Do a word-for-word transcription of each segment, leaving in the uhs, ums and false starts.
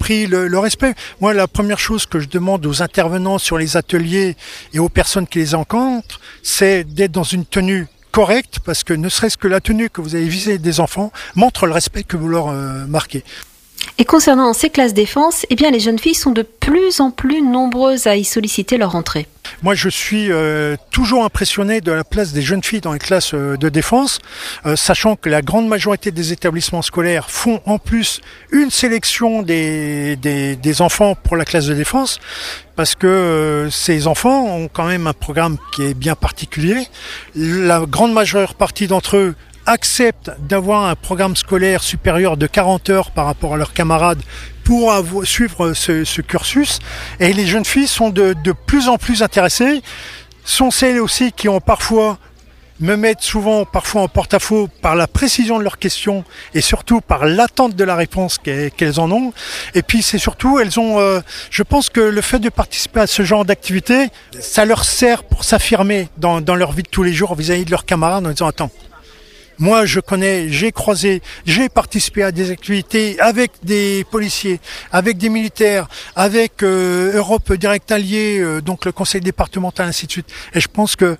appris le, le respect. Moi, la première chose que je demande aux intervenants sur les ateliers et aux personnes qui les rencontrent, c'est d'être dans une tenue correcte, parce que ne serait-ce que la tenue que vous avez visée des enfants montre le respect que vous leur euh, marquez. Et concernant ces classes défense, eh bien les jeunes filles sont de plus en plus nombreuses à y solliciter leur entrée. Moi, je suis euh, toujours impressionné de la place des jeunes filles dans les classes euh, de défense, euh, sachant que la grande majorité des établissements scolaires font en plus une sélection des, des, des enfants pour la classe de défense, parce que euh, ces enfants ont quand même un programme qui est bien particulier. La grande majeure partie d'entre eux acceptent d'avoir un programme scolaire supérieur de quarante heures par rapport à leurs camarades pour avoir, suivre ce, ce cursus. Et les jeunes filles sont de, de plus en plus intéressées, sont celles aussi qui ont parfois, me mettent souvent parfois en porte-à-faux par la précision de leurs questions et surtout par l'attente de la réponse qu'elles en ont. Et puis c'est surtout, elles ont, euh, je pense que le fait de participer à ce genre d'activité, ça leur sert pour s'affirmer dans, dans leur vie de tous les jours vis-à-vis de leurs camarades en disant « Attends, moi, je connais, j'ai croisé, j'ai participé à des activités avec des policiers, avec des militaires, avec euh, Europe Direct Allié, euh, donc le conseil départemental, ainsi de suite. » Et je pense que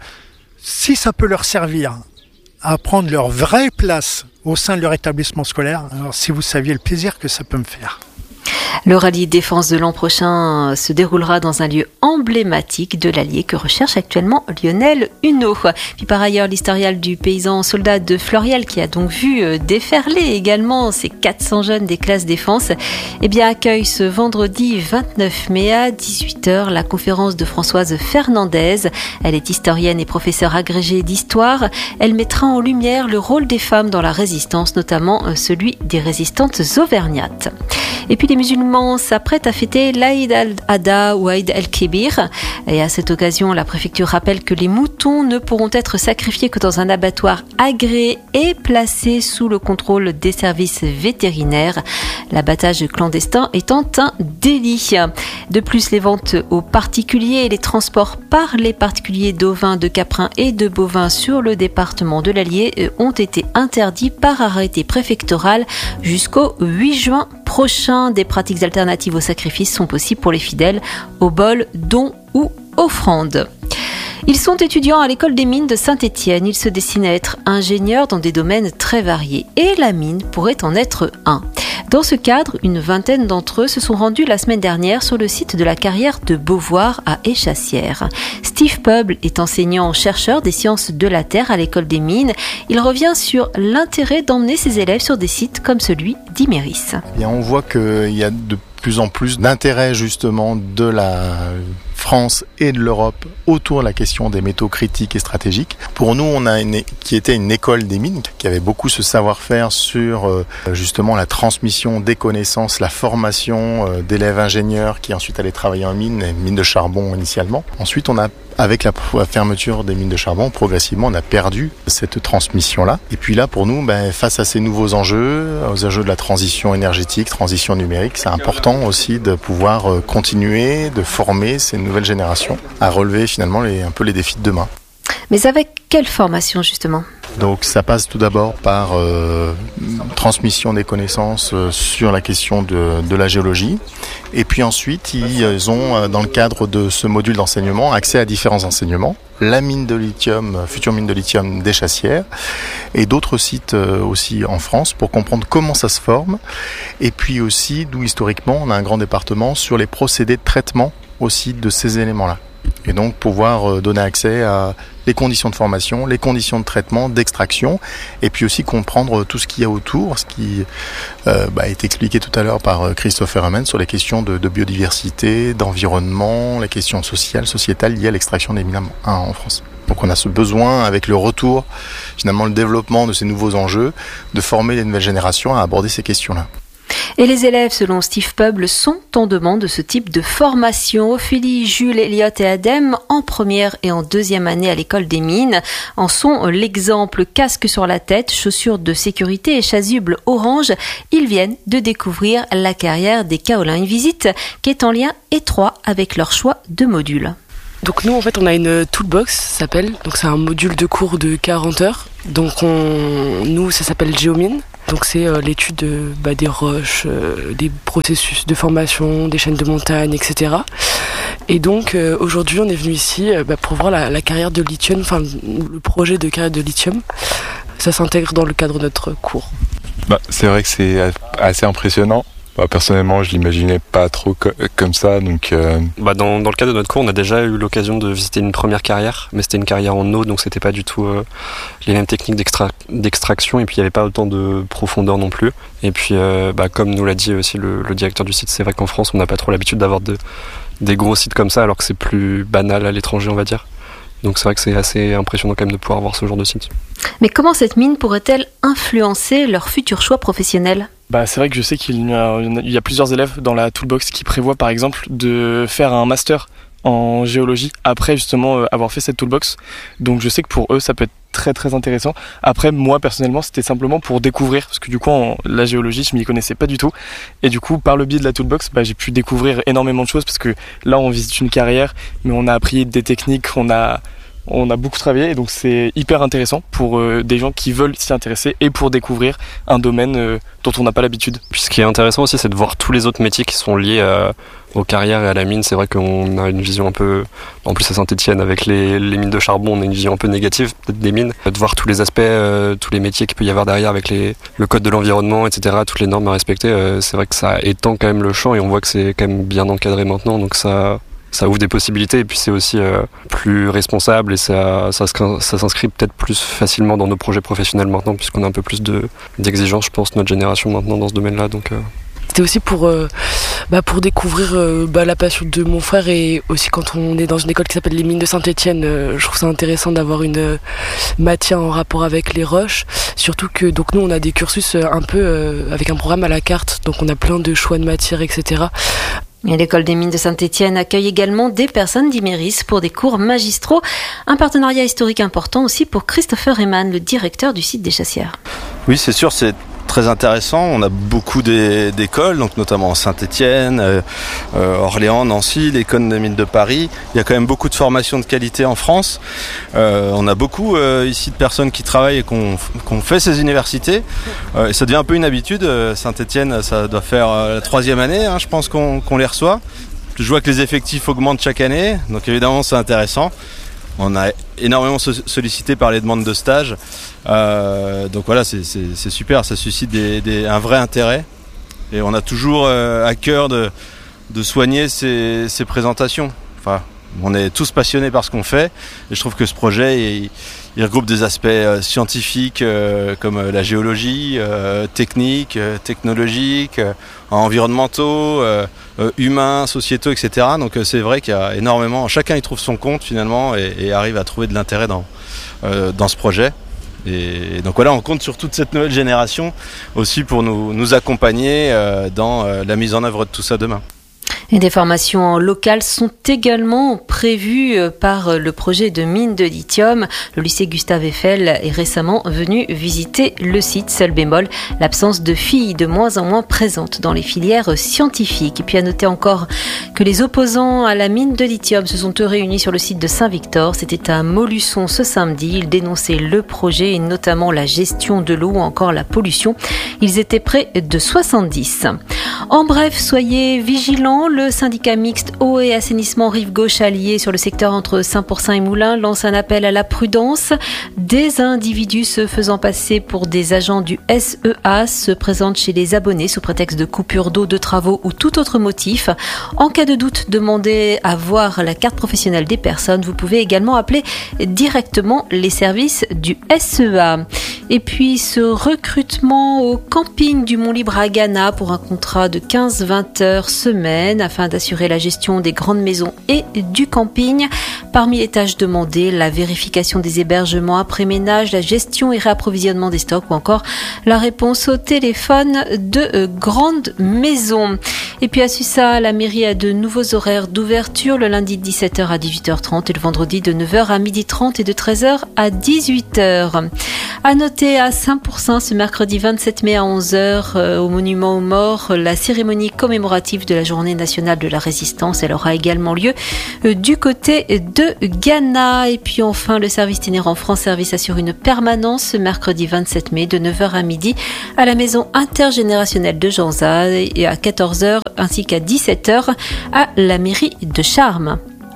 si ça peut leur servir à prendre leur vraie place au sein de leur établissement scolaire, alors si vous saviez le plaisir que ça peut me faire. Le rallye défense de l'an prochain se déroulera dans un lieu emblématique de l'Allier que recherche actuellement Lionel Huneau. Puis par ailleurs, l'historial du paysan soldat de Fleuriel, qui a donc vu déferler également ces quatre cents jeunes des classes défense, eh bien accueille ce vendredi vingt-neuf mai à dix-huit heures la conférence de Françoise Fernandez. Elle est historienne et professeure agrégée d'histoire. Elle mettra en lumière le rôle des femmes dans la résistance, notamment celui des résistantes auvergnates. Et puis les musulmans s'apprêtent à fêter l'Aïd al-Adha ou Aïd al-Kébir. Et à cette occasion, la préfecture rappelle que les moutons ne pourront être sacrifiés que dans un abattoir agréé et placé sous le contrôle des services vétérinaires. L'abattage clandestin étant un délit. De plus, les ventes aux particuliers et les transports par les particuliers d'ovins, de caprins et de bovins sur le département de l'Allier ont été interdits par arrêté préfectoral jusqu'au huit juin prochain. Des pratiques alternatives au sacrifice sont possibles pour les fidèles au bol, don ou offrande. Ils sont étudiants à l'école des mines de Saint-Étienne. Ils se destinent à être ingénieurs dans des domaines très variés. Et la mine pourrait en être un. Dans ce cadre, une vingtaine d'entre eux se sont rendus la semaine dernière sur le site de la carrière de Beauvoir à Échassières. Steve Peuble est enseignant-chercheur des sciences de la Terre à l'école des mines. Il revient sur l'intérêt d'emmener ses élèves sur des sites comme celui d'Iméris. Eh bien, on voit qu'il y a de plus en plus d'intérêt justement de la France et de l'Europe autour de la question des métaux critiques et stratégiques. Pour nous, on a une, qui était une école des mines, qui avait beaucoup ce savoir-faire sur euh, justement la transmission des connaissances, la formation euh, d'élèves ingénieurs qui ensuite allaient travailler en mine, mines de charbon initialement. Ensuite, on a avec la fermeture des mines de charbon, progressivement, on a perdu cette transmission-là. Et puis là, pour nous, ben, face à ces nouveaux enjeux, aux enjeux de la transition énergétique, transition numérique, c'est important aussi de pouvoir continuer, de former ces nouvelles générations à relever finalement les, un peu les défis de demain. Mais avec quelle formation justement ? Donc ça passe tout d'abord par euh, transmission des connaissances euh, sur la question de, de la géologie. Et puis ensuite, ils ont, dans le cadre de ce module d'enseignement, accès à différents enseignements. La mine de lithium, future mine de lithium d'Échassières, et d'autres sites aussi en France pour comprendre comment ça se forme. Et puis aussi, d'où historiquement, on a un grand département sur les procédés de traitement aussi de ces éléments-là. Et donc pouvoir donner accès à les conditions de formation, les conditions de traitement, d'extraction, et puis aussi comprendre tout ce qu'il y a autour, ce qui euh, bah, a été expliqué tout à l'heure par Christopher Herman sur les questions de, de biodiversité, d'environnement, les questions sociales, sociétales liées à l'extraction des mines en France. Donc on a ce besoin, avec le retour, finalement le développement de ces nouveaux enjeux, de former les nouvelles générations à aborder ces questions-là. Et les élèves, selon Steve Peuble, sont en demande de ce type de formation. Ophélie, Jules, Elliot et Adem, en première et en deuxième année à l'école des mines, en sont l'exemple. Casque sur la tête, chaussures de sécurité et chasuble orange. Ils viennent de découvrir la carrière des Kaolins. Une visite qui est en lien étroit avec leur choix de module. Donc nous, en fait, on a une toolbox, ça s'appelle. Donc c'est un module de cours de quarante heures. Donc on, nous, ça s'appelle Géomine. Donc c'est euh, l'étude euh, bah, des roches, euh, des processus de formation, des chaînes de montagne, et cetera. Et donc euh, aujourd'hui on est venu ici euh, bah, pour voir la, la carrière de lithium, enfin le projet de carrière de lithium. Ça s'intègre dans le cadre de notre cours. Bah, c'est vrai que c'est assez impressionnant. Bah, personnellement, je l'imaginais pas trop co- comme ça, donc. Euh... Bah, dans, dans le cadre de notre cours, on a déjà eu l'occasion de visiter une première carrière, mais c'était une carrière en eau, donc c'était pas du tout euh, les mêmes techniques d'extra- d'extraction, et puis il y avait pas autant de profondeur non plus. Et puis, euh, bah, comme nous l'a dit aussi le, le directeur du site, c'est vrai qu'en France, on n'a pas trop l'habitude d'avoir de, des gros sites comme ça, alors que c'est plus banal à l'étranger, on va dire. Donc c'est vrai que c'est assez impressionnant quand même de pouvoir voir ce genre de site. Mais comment cette mine pourrait-elle influencer leur futur choix professionnel ? Bah, c'est vrai que je sais qu'il y a, il y a plusieurs élèves dans la Toolbox qui prévoient par exemple de faire un master en géologie après justement avoir fait cette Toolbox. Donc je sais que pour eux ça peut être très très intéressant. Après moi personnellement c'était simplement pour découvrir, parce que du coup en, la géologie je m'y connaissais pas du tout, et du coup par le biais de la Toolbox bah, j'ai pu découvrir énormément de choses, parce que là on visite une carrière mais on a appris des techniques, on a On a beaucoup travaillé, et donc c'est hyper intéressant pour euh, des gens qui veulent s'y intéresser et pour découvrir un domaine euh, dont on n'a pas l'habitude. Puis ce qui est intéressant aussi, c'est de voir tous les autres métiers qui sont liés à, aux carrières et à la mine. C'est vrai qu'on a une vision un peu... En plus à Saint-Étienne, avec les, les mines de charbon, on a une vision un peu négative peut-être des mines. De voir tous les aspects, euh, tous les métiers qu'il peut y avoir derrière, avec les, le code de l'environnement, et cetera, toutes les normes à respecter, euh, c'est vrai que ça étend quand même le champ, et on voit que c'est quand même bien encadré maintenant, donc ça... ça ouvre des possibilités, et puis c'est aussi euh, plus responsable, et ça, ça, ça s'inscrit peut-être plus facilement dans nos projets professionnels maintenant, puisqu'on a un peu plus de, d'exigences, je pense, notre génération maintenant dans ce domaine-là. Donc, euh... C'était aussi pour, euh, bah, pour découvrir euh, bah, la passion de mon frère, et aussi quand on est dans une école qui s'appelle les mines de Saint-Étienne, euh, je trouve ça intéressant d'avoir une euh, matière en rapport avec les roches, surtout que donc nous on a des cursus euh, un peu euh, avec un programme à la carte, donc on a plein de choix de matières, et cetera. Et l'école des mines de Saint-Étienne accueille également des personnes d'Iméris pour des cours magistraux. Un partenariat historique important aussi pour Christopher Eman, le directeur du site des Chassières. Oui, c'est sûr, c'est très intéressant. On a beaucoup des, d'écoles, donc notamment Saint-Étienne, euh, Orléans, Nancy, l'école des mines de Paris. Il y a quand même beaucoup de formations de qualité en France. Euh, on a beaucoup euh, ici de personnes qui travaillent et qu'on qu'on fait ces universités. Euh, et ça devient un peu une habitude. Saint-Étienne, ça doit faire euh, la troisième année, hein, je pense qu'on, qu'on les reçoit. Je vois que les effectifs augmentent chaque année, donc évidemment c'est intéressant. On a énormément sollicité par les demandes de stage. Euh, donc voilà, c'est, c'est, c'est super, ça suscite des, des, un vrai intérêt. Et on a toujours euh, à cœur de, de soigner ces, ces présentations. Enfin, on est tous passionnés par ce qu'on fait. Et je trouve que ce projet, il, il regroupe des aspects euh, scientifiques euh, comme euh, la géologie, euh, techniques, euh, technologiques, euh, environnementaux, euh, euh, humains, sociétaux, et cetera. Donc euh, c'est vrai qu'il y a énormément... Chacun y trouve son compte finalement et, et arrive à trouver de l'intérêt dans, euh, dans ce projet. Et donc voilà, on compte sur toute cette nouvelle génération aussi pour nous, nous accompagner euh, dans euh, la mise en œuvre de tout ça demain. Et des formations locales sont également prévues par le projet de mine de lithium. Le lycée Gustave Eiffel est récemment venu visiter le site. Seul bémol, l'absence de filles de moins en moins présentes dans les filières scientifiques. Et puis à noter encore que les opposants à la mine de lithium se sont réunis sur le site de Saint-Victor. C'était à Montluçon ce samedi. Ils dénonçaient le projet et notamment la gestion de l'eau ou encore la pollution. Ils étaient près de soixante-dix. En bref, soyez vigilants. Le syndicat mixte eau et assainissement rive gauche allié sur le secteur entre Saint-Pourçain et Moulins lance un appel à la prudence. Des individus se faisant passer pour des agents du S E A se présentent chez les abonnés sous prétexte de coupure d'eau, de travaux ou tout autre motif. En cas de doute, demandez à voir la carte professionnelle des personnes. Vous pouvez également appeler directement les services du S E A. Et puis ce recrutement au camping du Mont-Libre à Ghana pour un contrat de quinze à vingt heures semaine afin d'assurer la gestion des grandes maisons et du camping. Parmi les tâches demandées, la vérification des hébergements après ménage, la gestion et réapprovisionnement des stocks ou encore la réponse au téléphone de grandes maisons. Et puis à Susa, la mairie a de nouveaux horaires d'ouverture le lundi de dix-sept heures à dix-huit heures trente et le vendredi de neuf heures à midi trente et de treize heures à dix-huit heures. À noter invité à Saint-Pourçain ce mercredi vingt-sept mai à onze heures euh, au Monument aux Morts. La cérémonie commémorative de la Journée nationale de la résistance. Elle aura également lieu euh, du côté de Ghana. Et puis enfin, le service itinérant France Service assure une permanence ce mercredi vingt-sept mai de neuf heures à midi à la maison intergénérationnelle de Janzat et à quatorze heures ainsi qu'à dix-sept heures à la mairie de Charmes.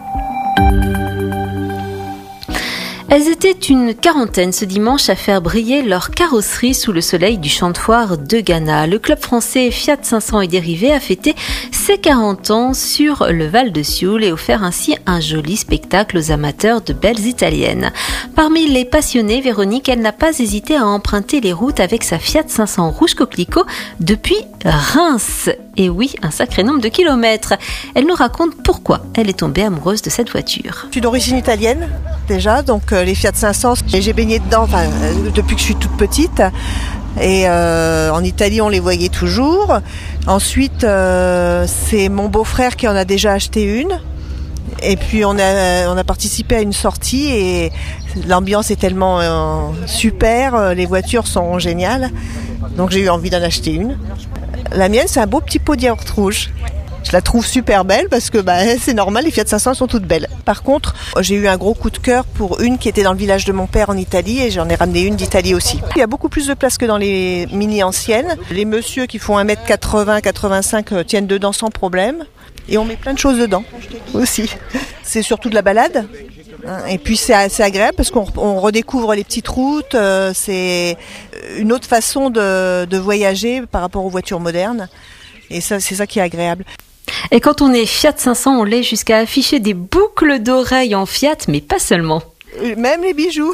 Elles étaient une quarantaine ce dimanche à faire briller leur carrosserie sous le soleil du champ de foire de Ghana. Le club français Fiat cinq cents et dérivés a fêté ses quarante ans sur le Val de Sioule et offert ainsi un joli spectacle aux amateurs de belles italiennes. Parmi les passionnés, Véronique, elle n'a pas hésité à emprunter les routes avec sa Fiat cinq cents rouge coquelicot depuis Reims. Et oui, un sacré nombre de kilomètres. Elle nous raconte pourquoi elle est tombée amoureuse de cette voiture. Je suis d'origine italienne déjà, donc euh, les Fiat cinq cents, j'ai baigné dedans enfin, euh, depuis que je suis toute petite. Et euh, en Italie, on les voyait toujours. Ensuite, euh, c'est mon beau-frère qui en a déjà acheté une. Et puis on a, on a participé à une sortie et l'ambiance est tellement euh, super, les voitures sont géniales. Donc j'ai eu envie d'en acheter une. La mienne, c'est un beau petit pot de yaourt rouge. Je la trouve super belle parce que bah, c'est normal, les Fiat cinq cents sont toutes belles. Par contre, j'ai eu un gros coup de cœur pour une qui était dans le village de mon père en Italie et j'en ai ramené une d'Italie aussi. Il y a beaucoup plus de place que dans les mini anciennes. Les messieurs qui font un mètre quatre-vingts quatre-vingt-cinq tiennent dedans sans problème. Et on met plein de choses dedans aussi. C'est surtout de la balade. Et puis c'est assez agréable parce qu'on on redécouvre les petites routes. C'est une autre façon de, de voyager par rapport aux voitures modernes. Et ça, c'est ça qui est agréable. Et quand on est Fiat cinq cents, on l'est jusqu'à afficher des boucles d'oreilles en Fiat, mais pas seulement. Même les bijoux.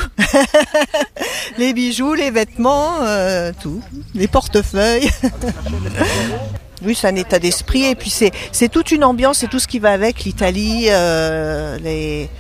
Les bijoux, les vêtements, euh, tout. Les portefeuilles. Oui, c'est un état d'esprit et puis c'est, c'est toute une ambiance, c'est tout ce qui va avec l'Italie, euh, les,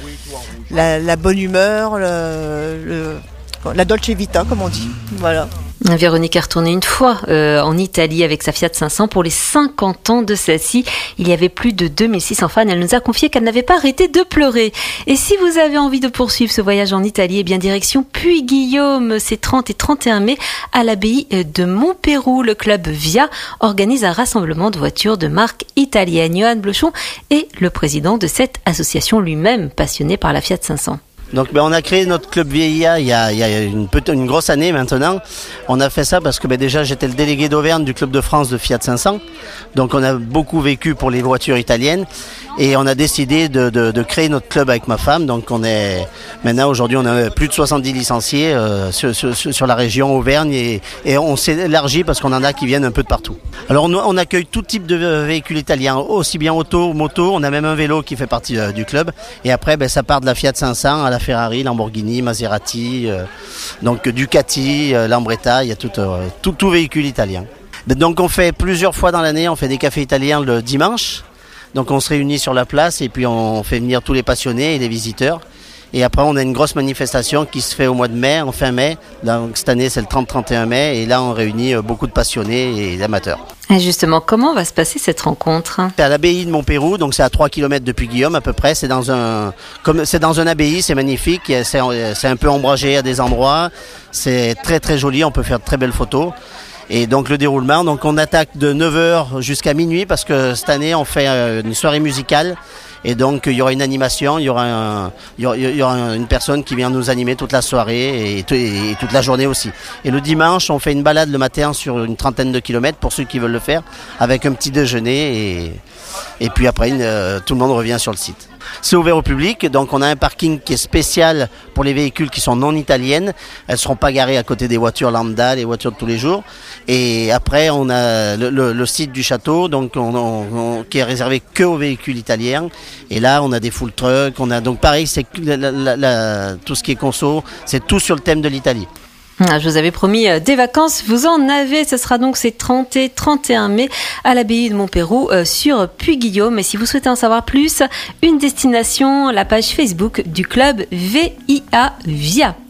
la, la bonne humeur, le, le, la dolce vita comme on dit. Voilà. Véronique a retourné une fois euh, en Italie avec sa Fiat cinq cents pour les cinquante ans de celle-ci. Il y avait plus de deux mille six cents fans. Elle nous a confié qu'elle n'avait pas arrêté de pleurer. Et si vous avez envie de poursuivre ce voyage en Italie, eh bien direction Puy-Guillaume, c'est trente et trente et un mai à l'abbaye de Montpérou. Le club Via organise un rassemblement de voitures de marque italienne. Johan Blochon est le président de cette association, lui-même passionné par la Fiat cinq cents. Donc ben, on a créé notre club V I A il y a, il y a une, une grosse année maintenant. On a fait ça parce que ben, déjà j'étais le délégué d'Auvergne du club de France de Fiat cinq cents. Donc on a beaucoup vécu pour les voitures italiennes et on a décidé de, de, de créer notre club avec ma femme. Donc on est maintenant aujourd'hui on a plus de soixante-dix licenciés euh, sur, sur, sur la région Auvergne et, et on s'est élargi parce qu'on en a qui viennent un peu de partout. Alors on, on accueille tout type de véhicules italiens, aussi bien auto, moto. On a même un vélo qui fait partie euh, du club. Et après ben, ça part de la Fiat cinq cents à la Ferrari, Lamborghini, Maserati, euh, donc Ducati, euh, Lambretta, il y a tout, euh, tout, tout véhicule italien. Donc on fait plusieurs fois dans l'année, on fait des cafés italiens le dimanche. Donc on se réunit sur la place et puis on fait venir tous les passionnés et les visiteurs. Et après on a une grosse manifestation qui se fait au mois de mai, en fin mai. Donc cette année c'est le trente trente et un mai et là on réunit beaucoup de passionnés et d'amateurs. Et justement, comment va se passer cette rencontre ? C'est à l'abbaye de Montpérou, donc c'est à trois kilomètres de Puy-Guillaume à peu près. C'est dans un, comme c'est dans une abbaye, c'est magnifique. C'est, c'est un peu ombragé à des endroits. C'est très très joli. On peut faire de très belles photos. Et donc le déroulement, donc on attaque de neuf heures jusqu'à minuit parce que cette année on fait une soirée musicale. Et donc il y aura une animation, il y aura, un, il y aura une personne qui vient nous animer toute la soirée et, et, et toute la journée aussi. Et le dimanche, on fait une balade le matin sur une trentaine de kilomètres pour ceux qui veulent le faire, avec un petit déjeuner et, et puis après euh, tout le monde revient sur le site. C'est ouvert au public, donc on a un parking qui est spécial pour les véhicules qui sont non italiennes. Elles ne seront pas garées à côté des voitures lambda, les voitures de tous les jours. Et après, on a le, le, le site du château, donc on, on, on, qui est réservé que aux véhicules italiens. Et là, on a des full trucks. On a donc pareil, c'est la, la, la, tout ce qui est conso, c'est tout sur le thème de l'Italie. Ah, je vous avais promis des vacances, vous en avez, ce sera donc ces trente et trente et un mai à l'abbaye de Montpérou euh, sur Puy-Guillaume. Et si vous souhaitez en savoir plus, une destination, la page Facebook du club V I A Via.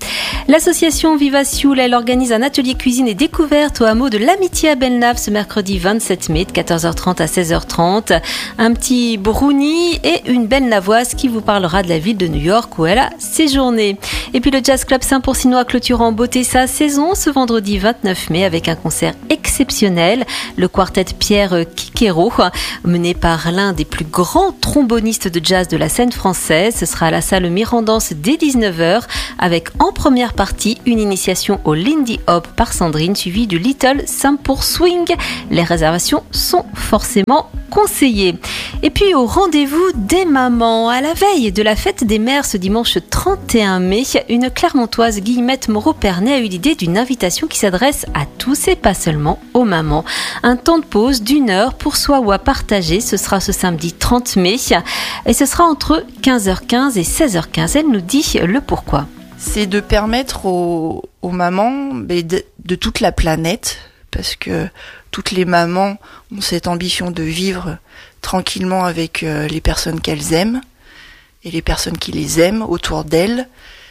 L'association Viva Sioule, elle organise un atelier cuisine et découverte au hameau de l'Amitié à Bellenave ce mercredi vingt-sept mai de quatorze heures trente à seize heures trente. Un petit brownie et une Bellenavoise qui vous parlera de la ville de New York où elle a séjourné. Et puis le Jazz Club Saint-Pourcinois clôture en beauté sa saison ce vendredi vingt-neuf mai avec un concert exceptionnel. Le quartet Pierre Kikero, mené par l'un des plus grands trombonistes de jazz de la scène française. Ce sera à la salle Mirandance dès dix-neuf heures avec en première partie une initiation au Lindy Hop par Sandrine suivie du Little Saint-Pour Swing. Les réservations sont forcément conseillées. Et puis au rendez-vous des mamans, à la veille de la fête des mères ce dimanche trente et un mai, une Clermontoise, Guillemette Moreau-Pernet, a eu l'idée d'une invitation qui s'adresse à tous et pas seulement aux mamans. Un temps de pause d'une heure pour soi ou à partager, ce sera ce samedi trente mai et ce sera entre quinze heures quinze et seize heures quinze. Elle nous dit le pourquoi. C'est de permettre aux, aux mamans de, de toute la planète, parce que toutes les mamans ont cette ambition de vivre tranquillement avec les personnes qu'elles aiment et les personnes qui les aiment autour d'elles.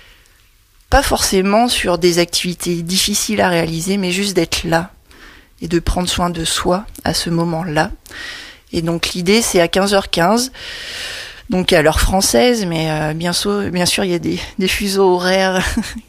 Pas forcément sur des activités difficiles à réaliser, mais juste d'être là et de prendre soin de soi à ce moment-là. Et donc l'idée, c'est à quinze heures quinze, donc à l'heure française, mais euh, bien sûr, bien sûr, il y a des, des fuseaux horaires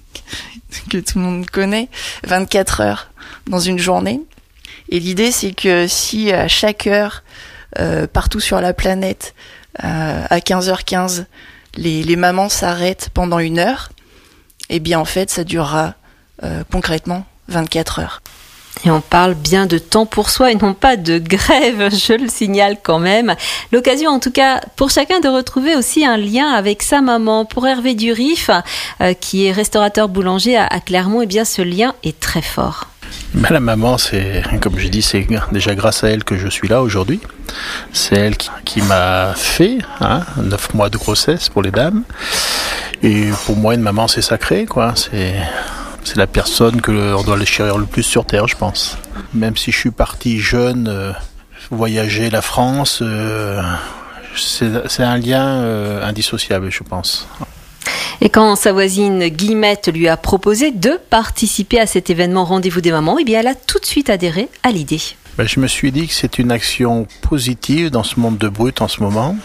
que tout le monde connaît, vingt-quatre heures dans une journée. Et l'idée, c'est que si à chaque heure, euh, partout sur la planète, euh, à quinze heures quinze, les, les mamans s'arrêtent pendant une heure, eh bien en fait, ça durera euh, concrètement vingt-quatre heures. Et on parle bien de temps pour soi et non pas de grève, je le signale quand même. L'occasion en tout cas pour chacun de retrouver aussi un lien avec sa maman. Pour Hervé Durif, euh, qui est restaurateur boulanger à, à Clermont, eh bien ce lien est très fort. Ben, la maman, c'est, comme j'ai dit, c'est déjà grâce à elle que je suis là aujourd'hui. C'est elle qui, qui m'a fait, hein, neuf mois de grossesse pour les dames. Et pour moi, une maman, c'est sacré, quoi. C'est... C'est la personne que on doit le chérir le plus sur Terre, je pense. Même si je suis parti jeune, euh, voyager la France, euh, c'est, c'est un lien euh, indissociable, je pense. Et quand sa voisine Guillemette lui a proposé de participer à cet événement Rendez-vous des mamans, eh bien elle a tout de suite adhéré à l'idée. Ben, je me suis dit que c'est une action positive dans ce monde de brut en ce moment.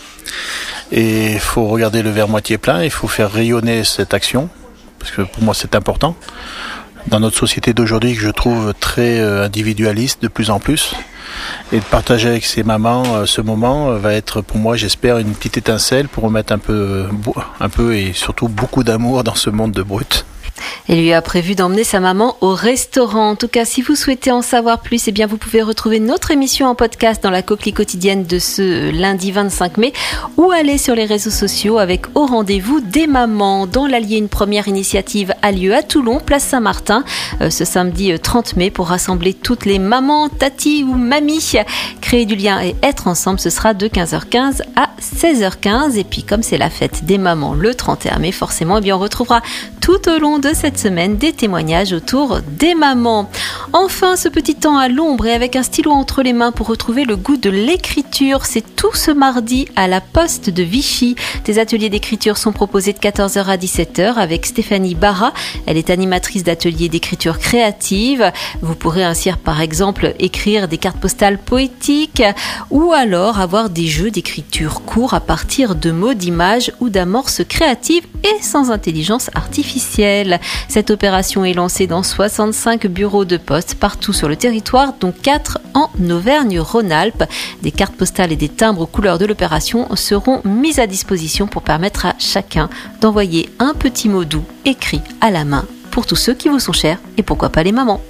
Et il faut regarder le verre moitié plein, il faut faire rayonner cette action. Parce que pour moi c'est important, dans notre société d'aujourd'hui que je trouve très individualiste de plus en plus, et de partager avec ces mamans ce moment va être pour moi, j'espère, une petite étincelle pour remettre un peu, un peu et surtout beaucoup d'amour dans ce monde de brut. Et lui a prévu d'emmener sa maman au restaurant. En tout cas, si vous souhaitez en savoir plus, eh bien, vous pouvez retrouver notre émission en podcast dans la coquelie quotidienne de ce lundi vingt-cinq mai ou aller sur les réseaux sociaux avec Au rendez-vous des mamans. Dans l'Allier, une première initiative a lieu à Toulon, place Saint-Martin, euh, ce samedi trente mai pour rassembler toutes les mamans, tati ou mamies. Créer du lien et être ensemble, ce sera de quinze heures quinze à seize heures quinze. Et puis, comme c'est la fête des mamans le trente et un mai, forcément, eh bien, on retrouvera tout au long de cette semaine des témoignages autour des mamans. Enfin, ce petit temps à l'ombre et avec un stylo entre les mains pour retrouver le goût de l'écriture. C'est tout ce mardi à la Poste de Vichy. Des ateliers d'écriture sont proposés de quatorze heures à dix-sept heures avec Stéphanie Barra. Elle est animatrice d'ateliers d'écriture créative. Vous pourrez ainsi, par exemple, écrire des cartes postales poétiques ou alors avoir des jeux d'écriture courts à partir de mots, d'images ou d'amorces créatives et sans intelligence artificielle. Cette opération est lancée dans soixante-cinq bureaux de poste partout sur le territoire, dont quatre en Auvergne-Rhône-Alpes. Des cartes postales et des timbres aux couleurs de l'opération seront mis à disposition pour permettre à chacun d'envoyer un petit mot doux écrit à la main pour tous ceux qui vous sont chers et pourquoi pas les mamans.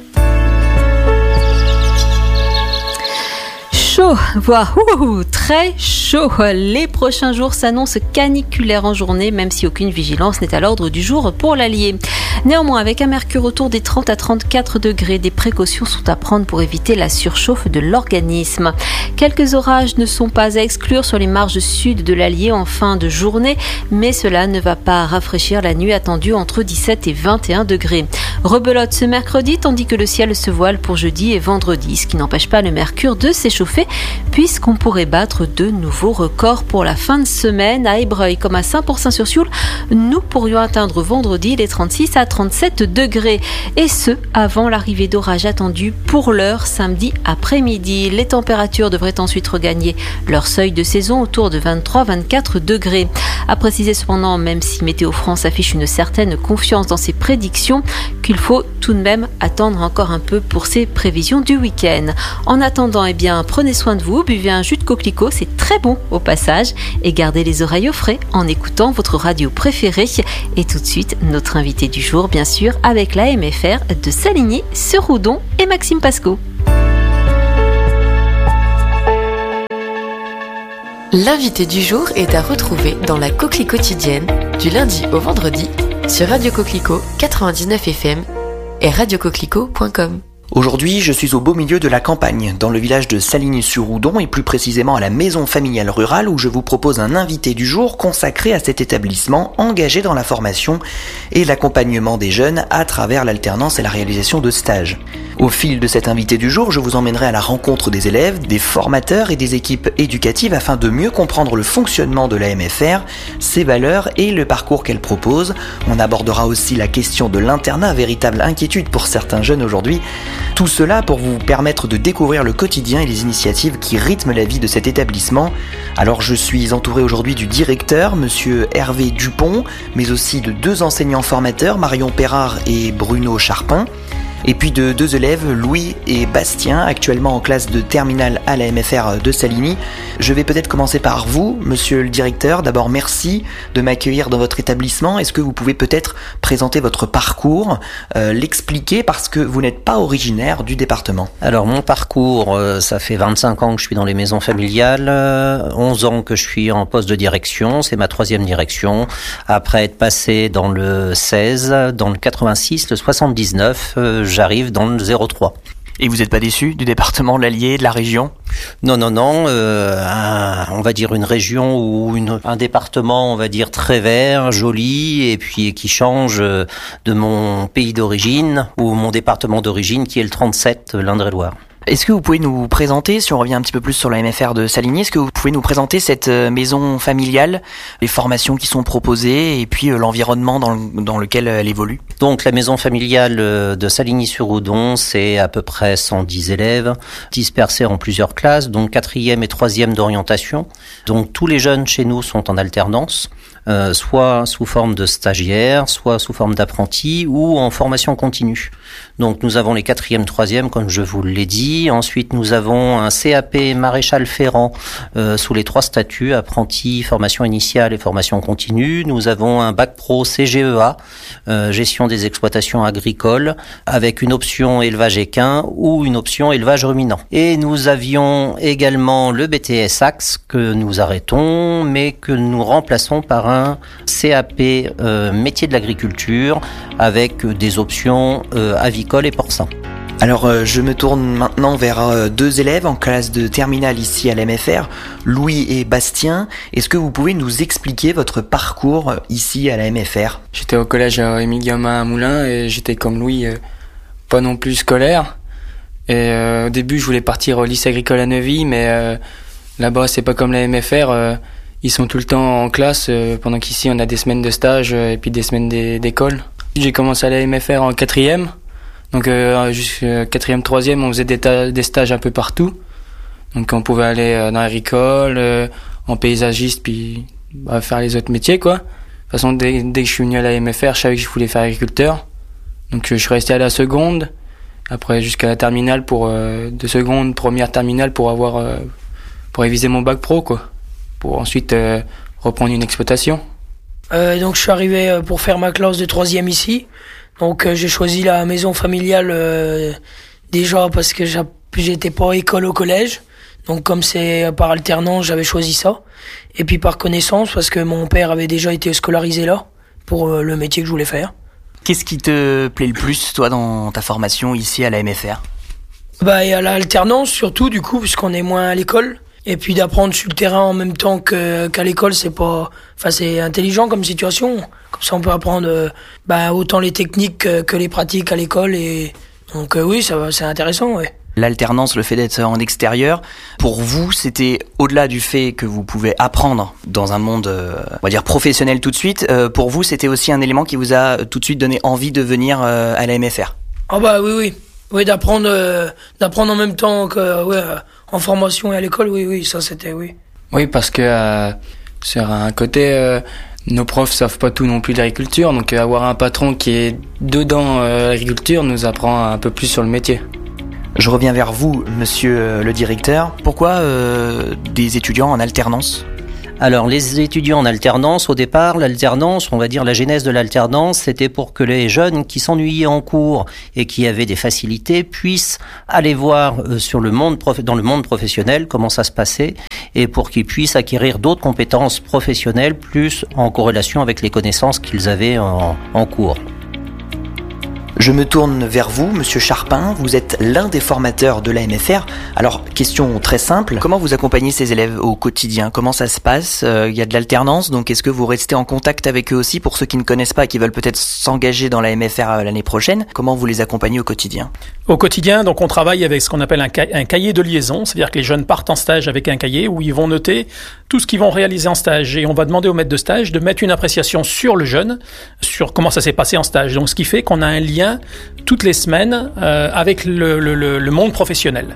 Chaud, voire ouh, très chaud. Les prochains jours s'annoncent caniculaires en journée, même si aucune vigilance n'est à l'ordre du jour pour l'Allier. Néanmoins, avec un mercure autour des trente à trente-quatre degrés, des précautions sont à prendre pour éviter la surchauffe de l'organisme. Quelques orages ne sont pas à exclure sur les marges sud de l'Allier en fin de journée, mais cela ne va pas rafraîchir la nuit attendue entre dix-sept et vingt et un degrés. Rebelote ce mercredi, tandis que le ciel se voile pour jeudi et vendredi, ce qui n'empêche pas le mercure de s'échauffer puisqu'on pourrait battre de nouveaux records pour la fin de semaine. À Ébreuil comme à Saint-Pour-Saint-sur-Sioule, nous pourrions atteindre vendredi les trente-six à trente-sept degrés. Et ce, avant l'arrivée d'orages attendus pour l'heure samedi après-midi. Les températures devraient ensuite regagner leur seuil de saison autour de vingt-trois à vingt-quatre degrés. À préciser cependant, même si Météo France affiche une certaine confiance dans ses prédictions, qu'il faut tout de même attendre encore un peu pour ses prévisions du week-end. En attendant, eh bien, prenez soin de vous, buvez un jus de coquelicot, c'est très bon au passage, et gardez les oreilles au frais en écoutant votre radio préférée. Et tout de suite, notre invité du jour, bien sûr, avec l'A M F R de Saligny-sur-Oudon et Maxime Pasco. L'invité du jour est à retrouver dans la Coquelie quotidienne du lundi au vendredi sur Radio Coquelicot quatre-vingt-dix-neuf F M et radio coquelicot point com. Aujourd'hui, je suis au beau milieu de la campagne, dans le village de Saligny-sur-Oudon et plus précisément à la maison familiale rurale où je vous propose un invité du jour consacré à cet établissement engagé dans la formation et l'accompagnement des jeunes à travers l'alternance et la réalisation de stages. Au fil de cet invité du jour, je vous emmènerai à la rencontre des élèves, des formateurs et des équipes éducatives afin de mieux comprendre le fonctionnement de l'A M F R, ses valeurs et le parcours qu'elle propose. On abordera aussi la question de l'internat, véritable inquiétude pour certains jeunes aujourd'hui. Tout cela pour vous permettre de découvrir le quotidien et les initiatives qui rythment la vie de cet établissement. Alors je suis entouré aujourd'hui du directeur, monsieur Hervé Dupont, mais aussi de deux enseignants formateurs, Marion Perrard et Bruno Charpin. Et puis de deux élèves, Louis et Bastien, actuellement en classe de terminale à la M F R de Saligny. Je vais peut-être commencer par vous, monsieur le directeur. D'abord, merci de m'accueillir dans votre établissement. Est-ce que vous pouvez peut-être présenter votre parcours, euh, l'expliquer parce que vous n'êtes pas originaire du département? Alors, mon parcours, euh, ça fait vingt-cinq ans que je suis dans les maisons familiales, euh, onze ans que je suis en poste de direction, c'est ma troisième direction. Après être passé dans le seize, dans le quatre-vingt-six, le soixante-dix-neuf, euh, j'arrive dans le zéro trois. Et vous n'êtes pas déçu du département de l'Allier, de la région? Non, non, non. Euh, un, on va dire une région ou une, un département, on va dire très vert, joli, et puis qui change de mon pays d'origine ou mon département d'origine qui est le trente-sept, l'Indre-et-Loire. Est-ce que vous pouvez nous présenter, si on revient un petit peu plus sur la M F R de Saligny, est-ce que vous pouvez nous présenter cette maison familiale, les formations qui sont proposées et puis l'environnement dans, le, dans lequel elle évolue? Donc la maison familiale de Saligny-sur-Oudon, c'est à peu près cent dix élèves dispersés en plusieurs classes, donc quatrième et troisième d'orientation. Donc tous les jeunes chez nous sont en alternance, euh, soit sous forme de stagiaires, soit sous forme d'apprentis ou en formation continue. Donc nous avons les quatrièmes, troisièmes, comme je vous l'ai dit. Ensuite, nous avons un C A P maréchal ferrant euh, sous les trois statuts, apprenti, formation initiale et formation continue. Nous avons un bac pro C G E A, euh, gestion des exploitations agricoles, avec une option élevage équin ou une option élevage ruminant. Et nous avions également le B T S Axe que nous arrêtons, mais que nous remplaçons par un C A P euh, métier de l'agriculture avec des options euh, avicoles et porcins. Alors euh, je me tourne maintenant vers euh, deux élèves en classe de terminale ici à l'A M F R, Louis et Bastien. Est-ce que vous pouvez nous expliquer votre parcours euh, ici à l'A M F R? J'étais au collège à Émile Gamin à Moulins et j'étais comme Louis, euh, pas non plus scolaire. Et euh, au début je voulais partir au lycée agricole à Neuvy, mais euh, là-bas c'est pas comme l'A M F R, euh, ils sont tout le temps en classe, euh, pendant qu'ici on a des semaines de stage euh, et puis des semaines d'école. J'ai commencé à l'A M F R en quatrième. Donc euh, jusqu'à quatrième, troisième, on faisait des, ta- des stages un peu partout. Donc on pouvait aller euh, dans l'agricole, euh, en paysagiste, puis bah, faire les autres métiers, quoi. De toute façon, dès, dès que je suis venu à la M F R, je savais que je voulais faire agriculteur. Donc euh, je suis resté à la seconde, après jusqu'à la terminale pour euh, de seconde, première terminale pour avoir euh, pour réviser mon bac pro, quoi. Pour ensuite euh, reprendre une exploitation. Euh, donc je suis arrivé pour faire ma classe de troisième ici. Donc euh, j'ai choisi la maison familiale euh, déjà parce que j'étais pas à école au collège. Donc comme c'est par alternance, j'avais choisi ça. Et puis par connaissance parce que mon père avait déjà été scolarisé là pour euh, le métier que je voulais faire. Qu'est-ce qui te plaît le plus, toi, dans ta formation ici à la M F R? Bah, il y a l'alternance surtout, du coup, puisqu'on est moins à l'école. Et puis d'apprendre sur le terrain en même temps que, qu'à l'école, c'est pas, enfin, c'est intelligent comme situation. Comme ça, on peut apprendre, euh, bah, autant les techniques que, que les pratiques à l'école. Et donc, euh, oui, ça, c'est intéressant, ouais. L'alternance, le fait d'être en extérieur, pour vous, c'était au-delà du fait que vous pouvez apprendre dans un monde, euh, on va dire, professionnel tout de suite, euh, pour vous, c'était aussi un élément qui vous a tout de suite donné envie de venir euh, à la M F R? Ah bah oui, oui. Oui, d'apprendre, euh, d'apprendre en même temps que, ouais, euh, en formation et à l'école, oui, oui, ça c'était, oui. Oui, parce que euh, sur un côté, euh, nos profs savent pas tout non plus de l'agriculture, donc euh, avoir un patron qui est dedans euh, l'agriculture nous apprend un peu plus sur le métier. Je reviens vers vous, monsieur le directeur. Pourquoi euh, des étudiants en alternance ? Alors, les étudiants en alternance, au départ, l'alternance, on va dire la genèse de l'alternance, c'était pour que les jeunes qui s'ennuyaient en cours et qui avaient des facilités puissent aller voir sur le monde prof... dans le monde professionnel comment ça se passait et pour qu'ils puissent acquérir d'autres compétences professionnelles plus en corrélation avec les connaissances qu'ils avaient en, en cours. Je me tourne vers vous, monsieur Charpin. Vous êtes l'un des formateurs de la M F R. Alors, question très simple. Comment vous accompagnez ces élèves au quotidien? Comment ça se passe? Il euh, y a de l'alternance, donc est-ce que vous restez en contact avec eux aussi pour ceux qui ne connaissent pas et qui veulent peut-être s'engager dans la M F R l'année prochaine? Comment vous les accompagnez au quotidien? Au quotidien, donc on travaille avec ce qu'on appelle un, ca- un cahier de liaison, c'est-à-dire que les jeunes partent en stage avec un cahier où ils vont noter tout ce qu'ils vont réaliser en stage et on va demander au maître de stage de mettre une appréciation sur le jeune, sur comment ça s'est passé en stage. Donc ce qui fait qu'on a un lien toutes les semaines euh, avec le, le, le monde professionnel.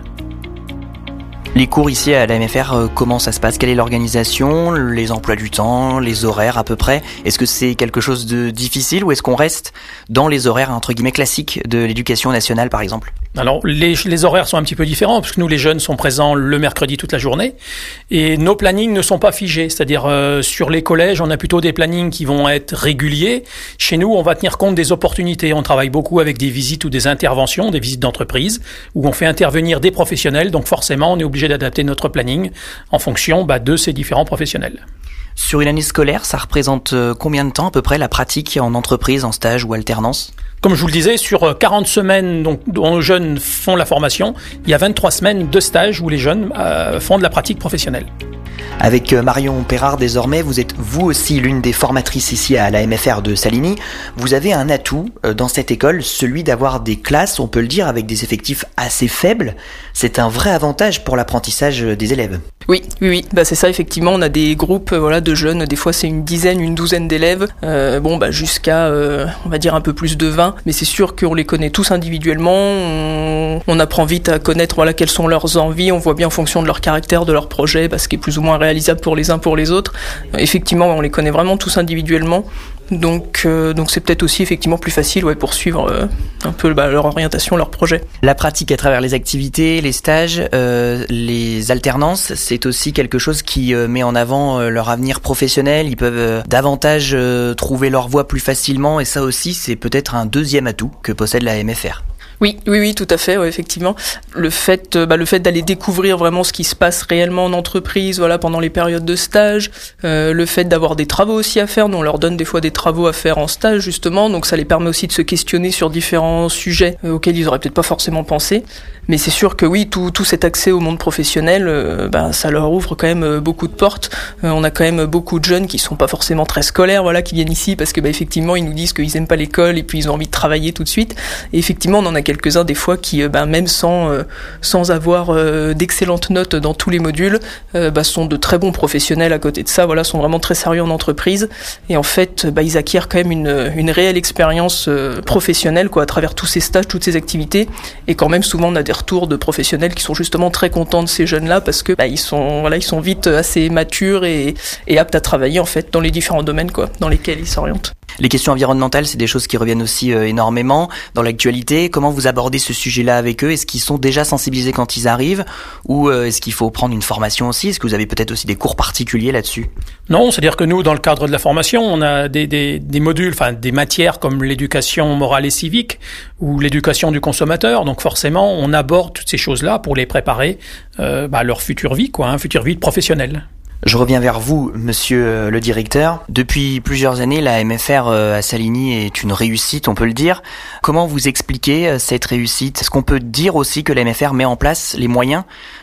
Les cours ici à la M F R, euh, comment ça se passe? Quelle est l'organisation, les emplois du temps, les horaires à peu près? Est-ce que c'est quelque chose de difficile ou est-ce qu'on reste dans les horaires entre guillemets classiques de l'éducation nationale par exemple? Alors les, les horaires sont un petit peu différents parce que nous les jeunes sont présents le mercredi toute la journée et nos plannings ne sont pas figés, c'est-à-dire euh, sur les collèges on a plutôt des plannings qui vont être réguliers. Chez nous on va tenir compte des opportunités, on travaille beaucoup avec des visites ou des interventions, des visites d'entreprise où on fait intervenir des professionnels, donc forcément on est obligé d'adapter notre planning en fonction bah, de ces différents professionnels. Sur une année scolaire, ça représente combien de temps à peu près la pratique en entreprise, en stage ou alternance? Comme je vous le disais, sur quarante semaines donc, dont nos jeunes font la formation, il y a vingt-trois semaines de stage où les jeunes euh, font de la pratique professionnelle. Avec Marion Perrard désormais, vous êtes vous aussi l'une des formatrices ici à la M F R de Saligny. Vous avez un atout dans cette école, celui d'avoir des classes, on peut le dire, avec des effectifs assez faibles. C'est un vrai avantage pour l'apprentissage des élèves. Oui, oui, oui, bah c'est ça effectivement. On a des groupes, voilà, de jeunes. Des fois c'est une dizaine, une douzaine d'élèves. Euh, bon, bah jusqu'à, euh, on va dire un peu plus de vingt. Mais c'est sûr qu'on les connaît tous individuellement. On, on apprend vite à connaître, voilà, quelles sont leurs envies. On voit bien en fonction de leur caractère, de leur projet, bah, ce qui est plus ou moins réalisable pour les uns pour les autres. Euh, effectivement, on les connaît vraiment tous individuellement. Donc, euh, donc c'est peut-être aussi effectivement plus facile, ouais, pour suivre euh, un peu bah, leur orientation, leur projet. La pratique à travers les activités, les stages, euh, les alternances, c'est aussi quelque chose qui euh, met en avant euh, leur avenir professionnel. Ils peuvent euh, davantage euh, trouver leur voie plus facilement et ça aussi, c'est peut-être un deuxième atout que possède la M F R. Oui, oui, oui, tout à fait, ouais, effectivement. Le fait, bah, le fait d'aller découvrir vraiment ce qui se passe réellement en entreprise, voilà, pendant les périodes de stage, euh, le fait d'avoir des travaux aussi à faire, nous, on leur donne des fois des travaux à faire en stage, justement, donc ça les permet aussi de se questionner sur différents sujets euh, auxquels ils auraient peut-être pas forcément pensé. Mais c'est sûr que oui, tout, tout cet accès au monde professionnel, euh, bah, ça leur ouvre quand même beaucoup de portes. Euh, on a quand même beaucoup de jeunes qui sont pas forcément très scolaires, voilà, qui viennent ici parce que, bah, effectivement, ils nous disent qu'ils aiment pas l'école et puis ils ont envie de travailler tout de suite. Et effectivement, on en a quelques-uns des fois qui, euh, bah, même sans, euh, sans avoir euh, d'excellentes notes dans tous les modules, euh, bah, sont de très bons professionnels à côté de ça, voilà, sont vraiment très sérieux en entreprise. Et en fait, bah, ils acquièrent quand même une, une réelle expérience euh, professionnelle, quoi, à travers tous ces stages, toutes ces activités. Et quand même, souvent, on a des retours de professionnels qui sont justement très contents de ces jeunes-là parce que bah, ils sont voilà ils sont vite assez matures et, et aptes à travailler en fait dans les différents domaines quoi dans lesquels ils s'orientent. Les questions environnementales, c'est des choses qui reviennent aussi euh, énormément dans l'actualité. Comment vous abordez ce sujet-là avec eux? Est-ce qu'ils sont déjà sensibilisés quand ils arrivent ou euh, est-ce qu'il faut prendre une formation aussi? Est-ce que vous avez peut-être aussi des cours particuliers là-dessus? Non, c'est-à-dire que nous, dans le cadre de la formation, on a des, des, des modules, enfin des matières comme l'éducation morale et civique ou l'éducation du consommateur. Donc forcément, on aborde toutes ces choses-là pour les préparer euh, bah, à leur future vie, quoi, hein, future vie professionnelle. Je reviens vers vous, monsieur le directeur. Depuis plusieurs années, la M F R à Saligny est une réussite, on peut le dire. Comment vous expliquez cette réussite? Est-ce qu'on peut dire aussi que la M F R met en place les moyens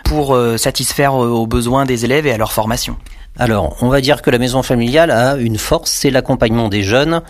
pour euh, satisfaire aux besoins des élèves et à leur formation? Alors, on va dire que la maison familiale a une force, c'est l'accompagnement des jeunes,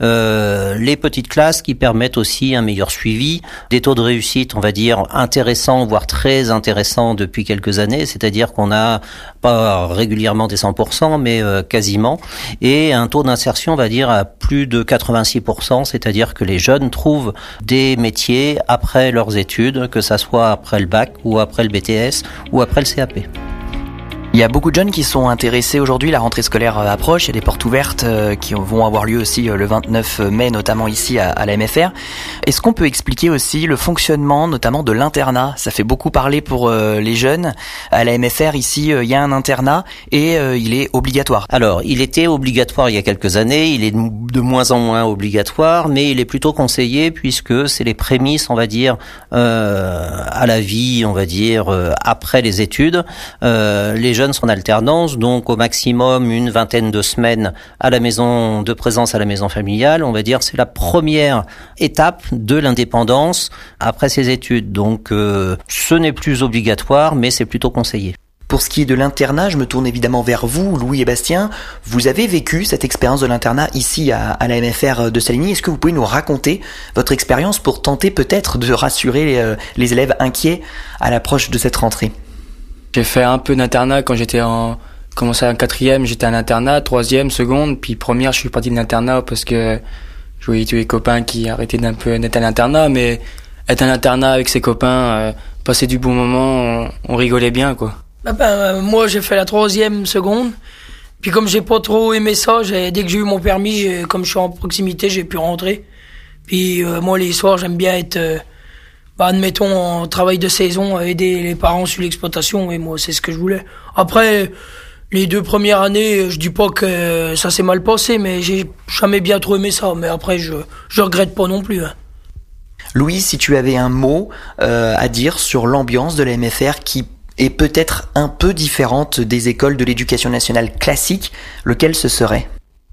euh, les petites classes qui permettent aussi un meilleur suivi, des taux de réussite, on va dire, intéressants, voire très intéressants depuis quelques années, c'est-à-dire qu'on a pas régulièrement des cent pour cent, mais euh, quasiment, et un taux d'insertion, on va dire, à plus de quatre-vingt-six pour cent, c'est-à-dire que les jeunes trouvent des métiers après leurs études, que ça soit après le bac, ou après le B T S, ou après le C A P. Il y a beaucoup de jeunes qui sont intéressés aujourd'hui, la rentrée scolaire approche, il y a des portes ouvertes qui vont avoir lieu aussi le vingt-neuf mai, notamment ici à la M F R. Est-ce qu'on peut expliquer aussi le fonctionnement notamment de l'internat? Ça fait beaucoup parler pour les jeunes. À la M F R ici, il y a un internat et il est obligatoire. Alors, il était obligatoire il y a quelques années, il est de moins en moins obligatoire, mais il est plutôt conseillé puisque c'est les prémices, on va dire, euh, à la vie, on va dire, euh, après les études. Euh, les jeunes sont en alternance, donc au maximum une vingtaine de semaines à la maison de présence à la maison familiale. On va dire c'est la première étape de l'indépendance après ses études. Donc euh, ce n'est plus obligatoire, mais c'est plutôt conseillé. Pour ce qui est de l'internat, je me tourne évidemment vers vous, Louis et Bastien. Vous avez vécu cette expérience de l'internat ici à, à la M F R de Saligny. Est-ce que vous pouvez nous raconter votre expérience pour tenter peut-être de rassurer les, les élèves inquiets à l'approche de cette rentrée? J'ai fait un peu d'internat quand j'étais en commencé en quatrième, j'étais en internat, troisième, seconde, puis première, je suis parti de l'internat parce que je voyais tous les copains qui arrêtaient d'un peu d'être à l'internat, mais être à l'internat avec ses copains, euh, passer du bon moment, on, on rigolait bien, quoi. Ah ben, euh, moi, j'ai fait la troisième, seconde, puis comme j'ai pas trop aimé ça, j'ai, dès que j'ai eu mon permis, j'ai, comme je suis en proximité, j'ai pu rentrer. Puis euh, moi, les soirs, j'aime bien être... Euh, Bah, admettons, en travail de saison, aider les parents sur l'exploitation, et moi, c'est ce que je voulais. Après, les deux premières années, je dis pas que ça s'est mal passé, mais j'ai jamais bien trop aimé ça. Mais après, je, je regrette pas non plus. Hein. Louis, si tu avais un mot euh, à dire sur l'ambiance de la M F R qui est peut-être un peu différente des écoles de l'éducation nationale classique, lequel ce serait?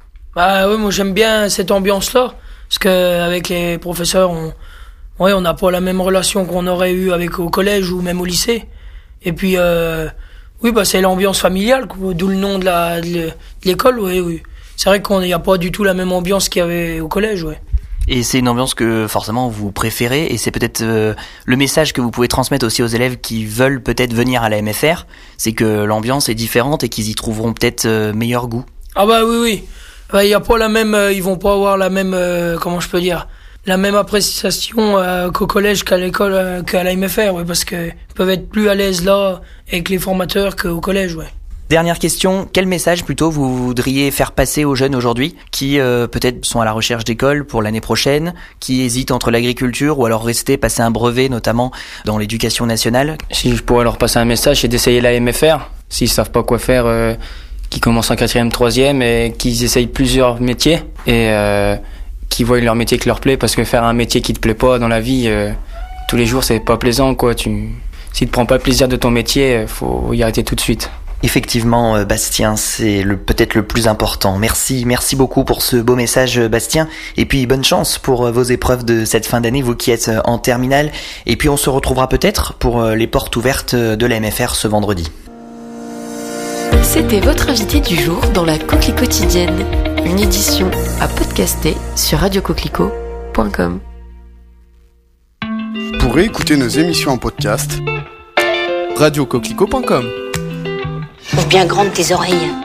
Bah oui, moi j'aime bien cette ambiance-là, parce que avec les professeurs, on... Ouais, on n'a pas la même relation qu'on aurait eu avec au collège ou même au lycée. Et puis, euh, oui, bah c'est l'ambiance familiale, d'où le nom de, la, de l'école, oui, oui. C'est vrai qu'on n'y a pas du tout la même ambiance qu'il y avait au collège, ouais. Et c'est une ambiance que forcément vous préférez, et c'est peut-être euh, le message que vous pouvez transmettre aussi aux élèves qui veulent peut-être venir à la M F R, c'est que l'ambiance est différente et qu'ils y trouveront peut-être euh, meilleur goût. Ah bah oui, oui. Bah, y a pas la même, euh, ils vont pas avoir la même, euh, comment je peux dire, la même appréciation euh, qu'au collège qu'à l'école euh, qu'à la M F R, ouais, parce que ils peuvent être plus à l'aise là avec les formateurs qu'au collège, ouais. Dernière question, quel message plutôt vous voudriez faire passer aux jeunes aujourd'hui qui euh, peut-être sont à la recherche d'école pour l'année prochaine, qui hésitent entre l'agriculture ou alors rester passer un brevet notamment dans l'éducation nationale? Si je pourrais leur passer un message, c'est d'essayer la M F R. S'ils savent pas quoi faire, euh, qu'ils commencent en quatrième, troisième et qu'ils essayent plusieurs métiers et euh, qui voient leur métier qui leur plaît, parce que faire un métier qui te plaît pas dans la vie euh, tous les jours, c'est pas plaisant, quoi. Tu si tu prends pas plaisir de ton métier, faut y arrêter tout de suite. Effectivement, Bastien, c'est le, peut-être le plus important. Merci, merci beaucoup pour ce beau message, Bastien. Et puis bonne chance pour vos épreuves de cette fin d'année, vous qui êtes en terminale. Et puis on se retrouvera peut-être pour les portes ouvertes de la M F R ce vendredi. C'était votre invité du jour dans la Coquelicot quotidienne. Une édition à podcaster sur radio coquelicot point com. Pour écouter nos émissions en podcast, radio coquelicot point com. Ouvre bien grande tes oreilles.